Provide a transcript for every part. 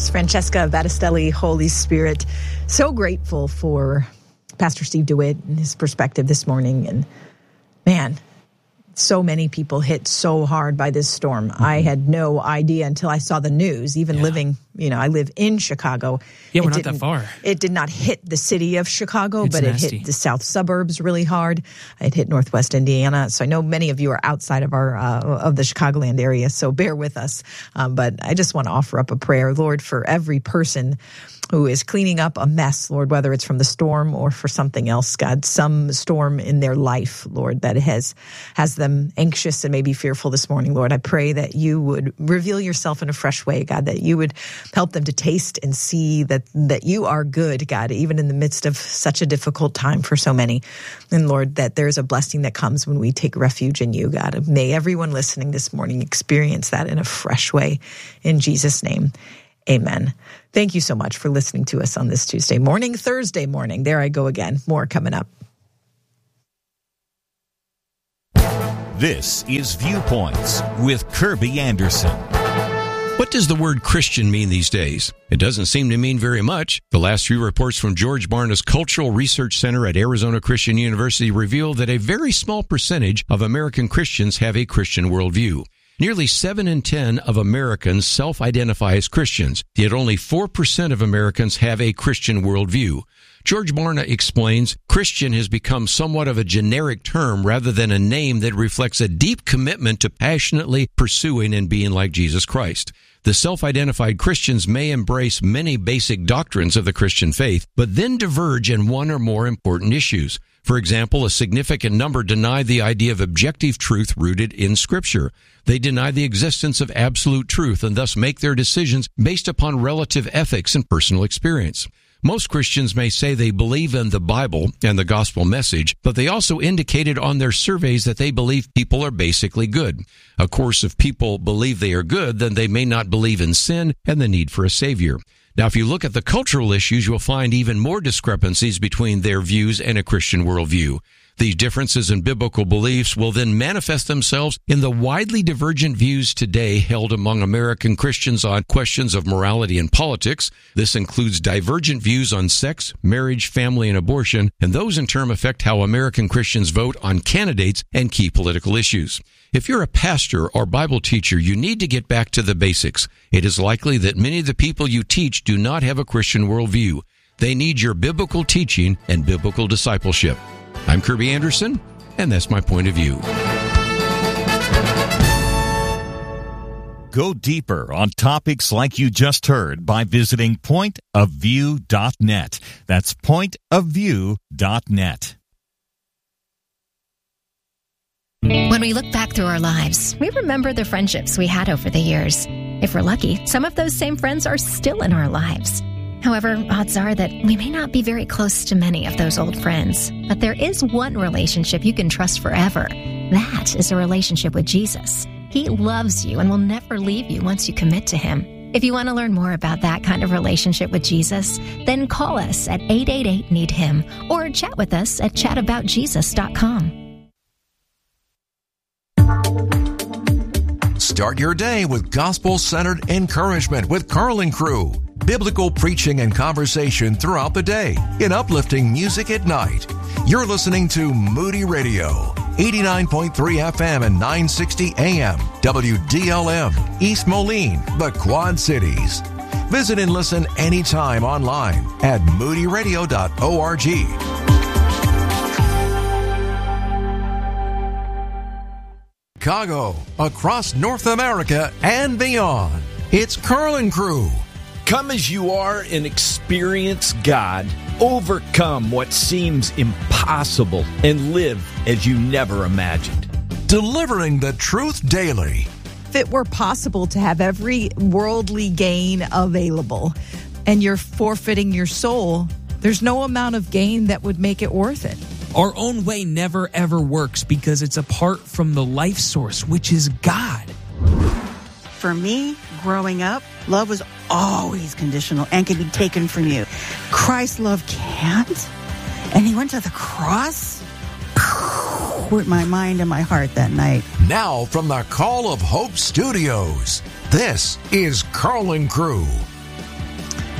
Francesca Battistelli, Holy Spirit. So grateful for Pastor Steve DeWitt and his perspective this morning. And man, so many people hit so hard by this storm. Mm-hmm. I had no idea until I saw the news, even living, I live in Chicago. Yeah, we're not that far. It did not hit the city of Chicago, but nasty. It hit the south suburbs really hard. It hit Northwest Indiana. So I know many of you are outside of of the Chicagoland area, so bear with us. But I just want to offer up a prayer, Lord, for every person who is cleaning up a mess, Lord, whether it's from the storm or for something else, God, some storm in their life, Lord, that has them anxious and maybe fearful this morning, Lord. I pray that you would reveal yourself in a fresh way, God, that you would help them to taste and see that you are good, God, even in the midst of such a difficult time for so many. And Lord, that there's a blessing that comes when we take refuge in you, God. May everyone listening this morning experience that in a fresh way. In Jesus' name. Amen. Thank you so much for listening to us on this Tuesday morning, Thursday morning. There I go again. More coming up. This is Viewpoints with Kirby Anderson. What does the word Christian mean these days? It doesn't seem to mean very much. The last few reports from George Barna's Cultural Research Center at Arizona Christian University reveal that a very small percentage of American Christians have a Christian worldview. Nearly 7 in 10 of Americans self-identify as Christians, yet only 4% of Americans have a Christian worldview. George Barna explains, Christian has become somewhat of a generic term rather than a name that reflects a deep commitment to passionately pursuing and being like Jesus Christ. The self-identified Christians may embrace many basic doctrines of the Christian faith, but then diverge in one or more important issues. For example, a significant number deny the idea of objective truth rooted in Scripture. They deny the existence of absolute truth and thus make their decisions based upon relative ethics and personal experience. Most Christians may say they believe in the Bible and the gospel message, but they also indicated on their surveys that they believe people are basically good. Of course, if people believe they are good, then they may not believe in sin and the need for a Savior. Now, if you look at the cultural issues, you'll find even more discrepancies between their views and a Christian worldview. These differences in biblical beliefs will then manifest themselves in the widely divergent views today held among American Christians on questions of morality and politics. This includes divergent views on sex, marriage, family, and abortion, and those in turn affect how American Christians vote on candidates and key political issues. If you're a pastor or Bible teacher, you need to get back to the basics. It is likely that many of the people you teach do not have a Christian worldview. They need your biblical teaching and biblical discipleship. I'm Kirby Anderson, and that's my point of view. Go deeper on topics like you just heard by visiting pointofview.net. That's pointofview.net. When we look back through our lives, we remember the friendships we had over the years. If we're lucky, some of those same friends are still in our lives. However, odds are that we may not be very close to many of those old friends. But there is one relationship you can trust forever. That is a relationship with Jesus. He loves you and will never leave you once you commit to Him. If you want to learn more about that kind of relationship with Jesus, then call us at 888-NEED-HIM or chat with us at chataboutjesus.com. Start your day with gospel-centered encouragement with Carl and Crew. Biblical preaching and conversation throughout the day in uplifting music at night. You're listening to Moody Radio, 89.3 FM and 960 AM, WDLM, East Moline, the Quad Cities. Visit and listen anytime online at moodyradio.org. Chicago, across North America and beyond. It's Carl and Crew. Come as you are and experience God. Overcome what seems impossible and live as you never imagined. Delivering the truth daily. If it were possible to have every worldly gain available and you're forfeiting your soul, there's no amount of gain that would make it worth it. Our own way never ever works because it's apart from the life source, which is God. For me, growing up, love was always conditional and can be taken from you. Christ's love can't. And He went to the cross with my mind and my heart that night. Now from the Call of Hope Studios, this is Carl and Crew.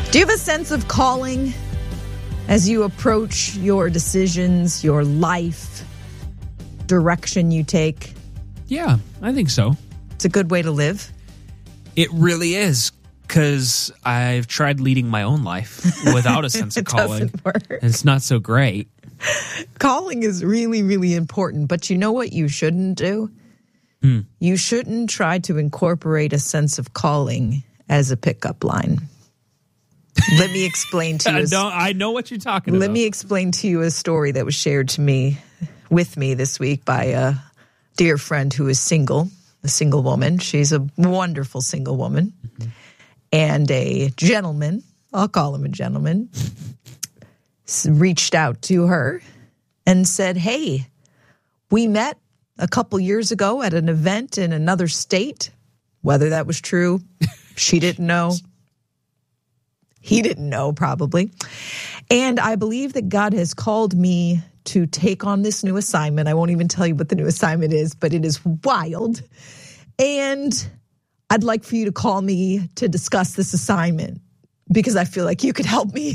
Do you have a sense of calling as you approach your decisions, your life, direction you take? Yeah, I think so. It's a good way to live. It really is, because I've tried leading my own life without a sense of calling. Doesn't work. It's not so great. Calling is really, really important. But you know what you shouldn't do? You shouldn't try to incorporate a sense of calling as a pickup line. Let me explain to you. I know what you're talking about. Let me explain to you a story that was shared to me, with me this week by a dear friend who is single, a single woman. She's a wonderful single woman. Mm-hmm. And a gentleman, I'll call him a gentleman, reached out to her and said, hey, we met a couple years ago at an event in another state. Whether that was true, she didn't know. He didn't know, probably. And I believe that God has called me to take on this new assignment. I won't even tell you what the new assignment is, but it is wild. And I'd like for you to call me to discuss this assignment because I feel like you could help me.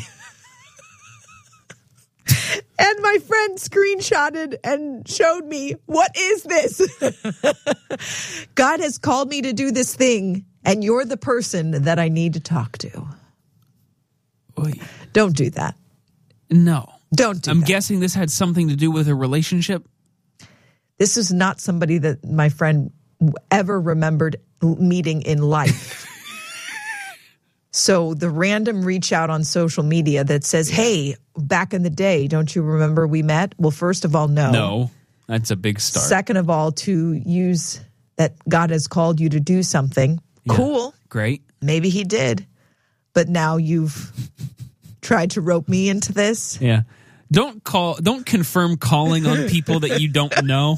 And my friend screenshotted and showed me, what is this? God has called me to do this thing, and you're the person that I need to talk to. Oy. Don't do that. No. Don't do I'm that. guessing this had something to do with a relationship. This is not somebody that my friend ever remembered meeting in life. So the random reach out on social media that says, hey, back in the day, don't you remember we met? Well, first of all, no. No, that's a big start. Second of all, to use that God has called you to do something. Yeah. Cool. Great. Maybe he did. But now you've tried to rope me into this. Yeah. Don't confirm calling on people that you don't know.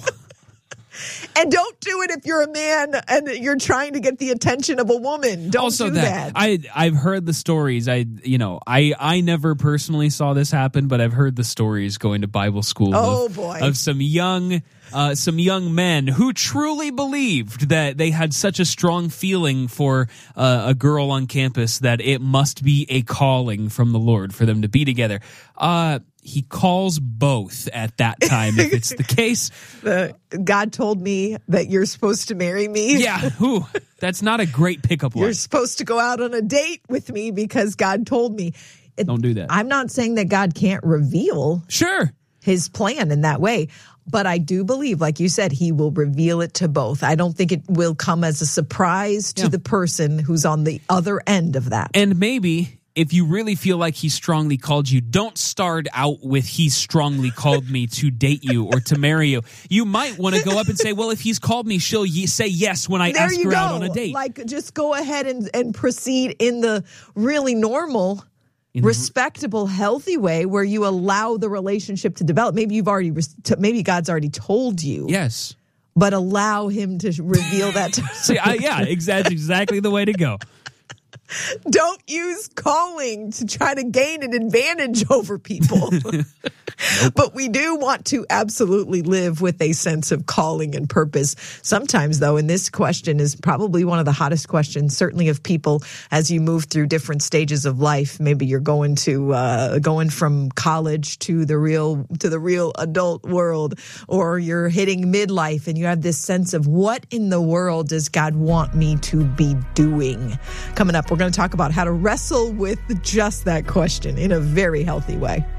And don't do it if you're a man and you're trying to get the attention of a woman. Don't also do that. I've heard the stories. I never personally saw this happen, but I've heard the stories going to Bible school of some young men who truly believed that they had such a strong feeling for a girl on campus that it must be a calling from the Lord for them to be together. He calls both at that time, if it's the case. God told me that you're supposed to marry me. Yeah, that's not a great pickup line. You're supposed to go out on a date with me because God told me. Don't do that. I'm not saying that God can't reveal his plan in that way. But I do believe, like you said, he will reveal it to both. I don't think it will come as a surprise to the person who's on the other end of that. And maybe if you really feel like he strongly called you, don't start out with he strongly called me to date you or to marry you. You might want to go up and say, well, if he's called me, she'll say yes when I ask her out on a date. Like, just go ahead and proceed in the really normal, respectable, healthy way where you allow the relationship to develop. Maybe maybe God's already told you. Yes. But allow him to reveal that to exactly the way to go. Don't use calling to try to gain an advantage over people. But we do want to absolutely live with a sense of calling and purpose. Sometimes, though, and this question is probably one of the hottest questions, certainly of people as you move through different stages of life. Maybe you're going from college to the real adult world, or you're hitting midlife and you have this sense of what in the world does God want me to be doing? Coming up, we're going to talk about how to wrestle with just that question in a very healthy way.